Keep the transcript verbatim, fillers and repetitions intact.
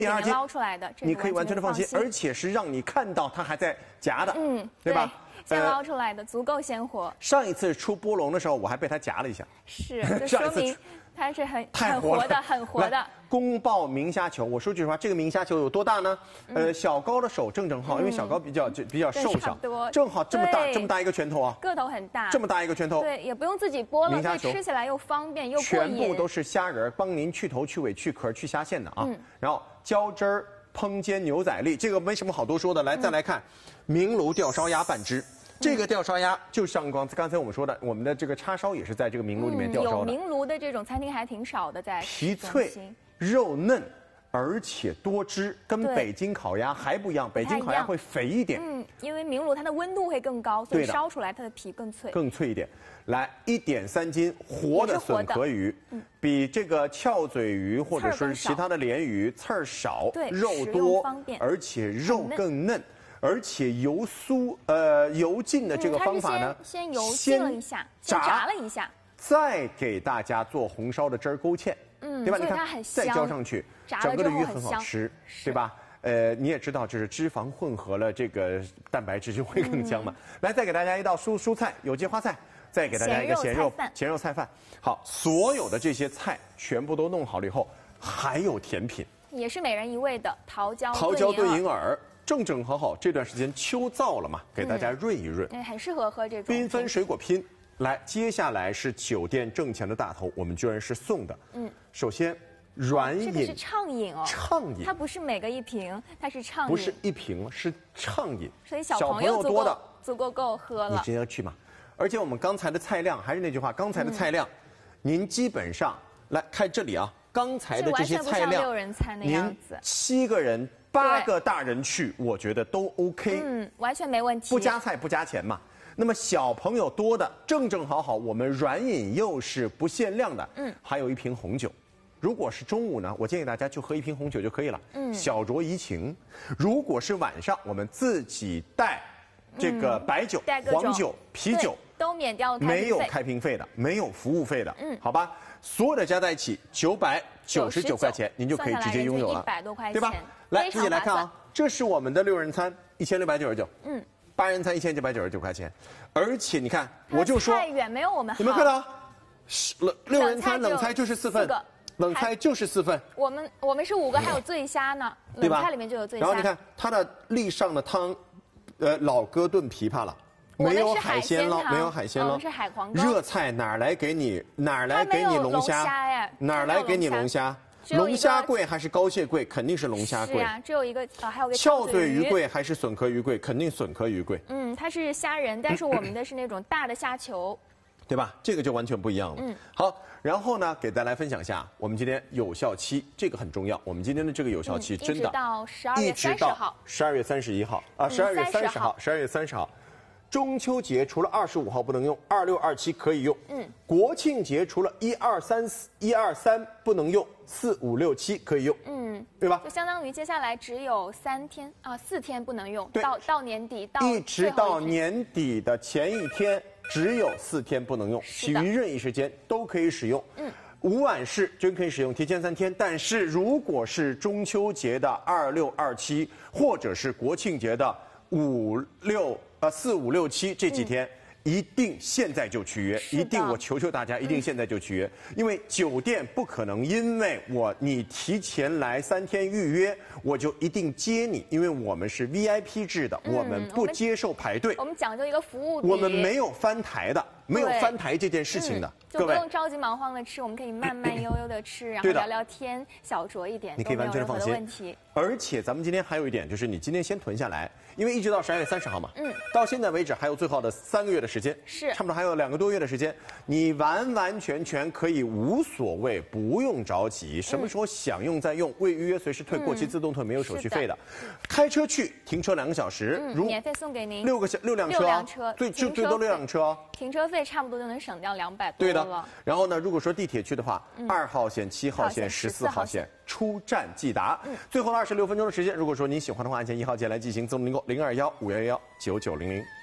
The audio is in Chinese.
一点二斤捞出来的， 你可以完全的放心，而且是让你看到它还在夹的，嗯，对吧？ 现捞出来的足够鲜活。 上一次出波龙的时候，我还被它夹了一下， 是，这说明它是很太很活的，很活的。 宫爆明虾球，我说句实话，这个明虾球有多大呢？呃，小高的手正正好，因为小高比较就比较瘦小，正好这么大这么大一个拳头啊， 个头很大， 这么大一个拳头， 对，也不用自己剥了，所以吃起来又方便又过瘾。 全部都是虾仁，帮您去头、去尾、去壳、去虾线的啊。然后浇汁儿。烹煎牛仔粒，这个没什么好多说的。来，再来看，明炉吊烧鸭半只。这个吊烧鸭就像刚刚才我们说的，我们的这个叉烧也是在这个明炉里面吊烧的。 有明炉的这种餐厅还挺少的，在皮脆、肉嫩，而且多汁，跟北京烤鸭还不一样。北京烤鸭会肥一点， 嗯，因为明炉它的温度会更高，所以烧出来它的皮更脆， 更脆一点。来，一点三斤活的笋壳鱼，比这个翘嘴鱼或者是其他的鲢鱼刺儿少，肉多，而且肉更嫩，而且油酥呃油浸的这个方法呢， 先油浸了一下，炸了一下， 再给大家做红烧的汁儿勾芡，嗯，对吧？你看，再浇上去，整个的鱼很好吃，对吧？呃，你也知道，就是脂肪混合了这个蛋白质就会更香嘛。来，再给大家一道蔬蔬菜，有机花菜。再给大家一个咸肉咸肉菜饭，好，所有的这些菜全部都弄好了以后，还有甜品， 也是每人一味的桃胶桃胶炖银耳，正正好好。这段时间秋燥了嘛，给大家润一润， 对，很适合喝这种缤纷水果拼。来，接下来是酒店挣钱的大头，我们居然是送的。嗯，首先软饮， 这个是畅饮哦， 畅饮， 它不是每个一瓶，它是畅饮， 不是一瓶，是畅饮， 所以小朋友多的足够够喝了， 你直接去嘛。而且我们刚才的菜量还是那句话，刚才的菜量，嗯、您基本上来看这里啊，刚才的这些菜量， 六人餐的样子， 七个人、八个大人去，我觉得都 OK， 嗯，完全没问题， 不加菜不加钱嘛。那么小朋友多的，正正好好，我们软饮又是不限量的，嗯，还有一瓶红酒。如果是中午呢，我建议大家就喝一瓶红酒就可以了，嗯，小酌怡情。如果是晚上，我们自己带这个白酒、嗯、黄酒、啤酒。 都免掉没有开瓶费的，没有服务费的，嗯，好吧，所有的加在一起九百九十九块钱，您就可以直接拥有了， 一百多块钱， 对吧？来，自己来看啊，这是我们的六人餐，一千六百九十九，嗯，八人餐一千九百九十九块钱，而且你看，我就说太远没有我们好， 有没有看到？六六人餐冷菜就是四份，冷菜就是四份， 我们我们是五个，还有醉虾呢，冷菜里面就有醉虾。 然后你看它的粒上的汤，呃，老哥炖琵琶了。没有海鲜捞，没有海鲜捞， 是海皇糕。 热菜哪儿来给你哪儿来给你龙虾？哪儿来给你龙虾？龙虾贵还是膏蟹贵？肯定是龙虾贵。 是啊，只有一个啊，还有个翘嘴鱼贵还是笋壳鱼贵？肯定笋壳鱼贵。 嗯，它是虾仁，但是我们的是那种大的虾球， 对吧？这个就完全不一样了。嗯，好，然后呢，给大家来分享一下我们今天有效期，这个很重要。我们今天的这个有效期真的一直到十二月三十号， 十二月三十一号啊，十二月三十号，十二月三十号。中秋节除了二十五号不能用，二六二七可以用。嗯，国庆节除了一二三四一二三不能用，四五六七可以用。嗯，对吧？ 就相当于接下来只有三天啊，四天不能用，到到年底到一直到年底的前一天，只有四天不能用，其余任意时间都可以使用。嗯。午晚市均可以使用，提前三天。但是如果是中秋节的二六二七，或者是国庆节的五六。呃，四五六七这几天、嗯、一定现在就续约，一定我求求大家，一定现在就续约，嗯、因为酒店不可能因为我你提前来三天预约，我就一定接你，因为我们是 V I P 制的，嗯、我们不接受排队， 我们讲究一个服务， 我们没有翻台的，没有翻台这件事情的。嗯就不用着急忙慌的吃，我们可以慢慢悠悠的吃，然后聊聊天，小酌一点， 你可以完全放心。 问题。 而且咱们今天还有一点，就是你今天先囤下来，因为一直到十二月三十号嘛，嗯，到现在为止还有最后的三个月的时间， 是差不多还有两个多月的时间，你完完全全可以无所谓，不用着急，什么时候想用再用，未预约随时退，过期自动退，没有手续费的。开车去，停车两个小时， 嗯，免费送给您六个小六辆车，六辆车， 最就最多六辆车， 停车费差不多就能省掉两百多。 对的。然后呢，如果说地铁去的话，二号线、七号线、十四号线出站即达。最后二十六分钟的时间，如果说您喜欢的话，按键一号键来进行自动订购零二幺五幺幺九九零零。